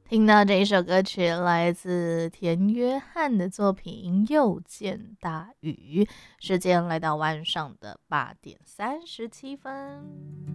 听到这一首歌曲来自田约翰的作品《又见大雨》，时间来到晚上的8:37。